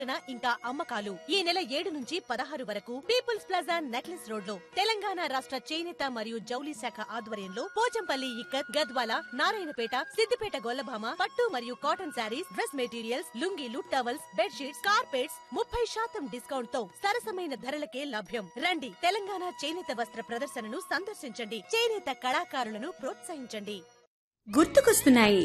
ఇంకా అమ్మకాలు ఈ నెల 7 నుంచి 16 వరకు పీపుల్స్ ప్లాజా నెక్లెస్ రోడ్ లో తెలంగాణ రాష్ట్ర చేనేత మరియు జౌలి శాఖ ఆధ్వర్యంలో పోచంపల్లి ఇక్కత్, గద్వాల, నారాయణపేట, సిద్దిపేట గొల్లభామ పట్టు మరియు cotton saris, dress materials, లుంగీలు, towels, bedsheets, carpets 30% discount తో సరసమైన ధరలకే లభ్యం. రండి, తెలంగాణ చేనేత వస్త్ర ప్రదర్శనను సందర్శించండి. చేనేత కళాకారులను ప్రోత్సహించండి. గుర్తుకొస్తున్నాయి.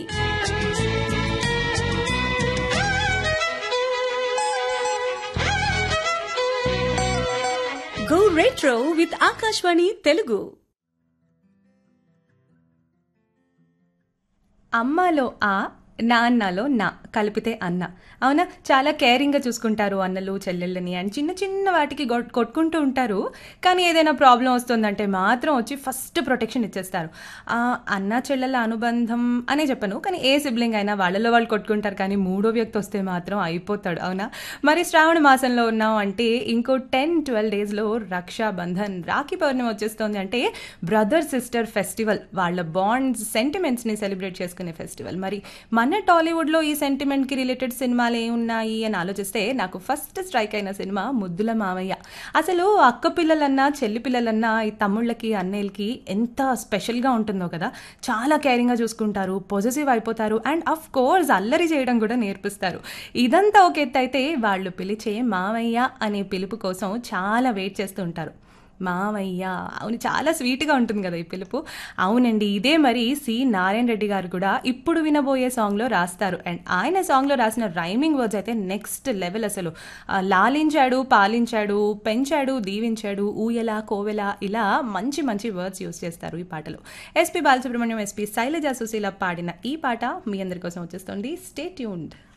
Go Retro with Akashvani Telugu. అమ్మలో ఆ, నాన్నలో నా కలిపితే అన్న. అవునా, చాలా కేరింగ్గా చూసుకుంటారు అన్నలు చెల్లెళ్ళని. అండ్ చిన్న చిన్న వాటికి కొట్టుకుంటూ ఉంటారు. కానీ ఏదైనా ప్రాబ్లం వస్తుందంటే మాత్రం వచ్చి ఫస్ట్ ప్రొటెక్షన్ ఇచ్చేస్తారు. అన్న చెల్లెళ్ళ అనుబంధం అనే చెప్పను, కానీ ఏ సిబ్లింగ్ అయినా వాళ్ళలో వాళ్ళు కొట్టుకుంటారు. కానీ మూడో వ్యక్తి వస్తే మాత్రం అయిపోతాడు. అవునా, మరి శ్రావణ మాసంలో ఉన్నాం అంటే ఇంకో 10-12 డేస్లో రక్షాబంధన్, రాఖీ పౌర్ణమి వచ్చేస్తుంది. అంటే బ్రదర్ సిస్టర్ ఫెస్టివల్, వాళ్ళ బాండ్స్ సెంటిమెంట్స్ని సెలబ్రేట్ చేసుకునే ఫెస్టివల్. మరి మన టాలీవుడ్లో ఈ సెంటిమెంట్కి రిలేటెడ్ సినిమాలు ఏమున్నాయి అని ఆలోచిస్తే నాకు ఫస్ట్ స్ట్రైక్ అయిన సినిమా ముద్దుల మామయ్య. అసలు అక్క పిల్లలన్నా చెల్లి పిల్లలన్నా ఈ తమ్ముళ్ళకి అన్నయ్యలకి ఎంత స్పెషల్గా ఉంటుందో కదా. చాలా కేరింగ్గా చూసుకుంటారు, పొజెసివ్ అయిపోతారు, అండ్ అఫ్ కోర్స్ అల్లరి చేయడం కూడా నేర్పిస్తారు. ఇదంతా ఒక ఎత్తు అయితే వాళ్ళు పిలిచే మామయ్య అనే పిలుపు కోసం చాలా వెయిట్ చేస్తూ ఉంటారు. మామయ్య, అవును, చాలా స్వీట్గా ఉంటుంది కదా ఈ పిలుపు. అవునండి, ఇదే మరి సి నారాయణ రెడ్డి గారు కూడా ఇప్పుడు వినబోయే సాంగ్లో రాస్తారు. అండ్ ఆయన సాంగ్లో రాసిన రైమింగ్ వర్డ్స్ అయితే నెక్స్ట్ లెవెల్. అసలు లాలించాడు, పాలించాడు, పెంచాడు, దీవించాడు, ఊయల, కోవెల, ఇలా మంచి మంచి వర్డ్స్ యూజ్ చేస్తారు ఈ పాటలో. ఎస్పి బాలసుబ్రహ్మణ్యం, ఎస్పి శైలజా సుశీల పాడిన ఈ పాట మీ అందరి కోసం వచ్చేస్తుంది. Stay tuned.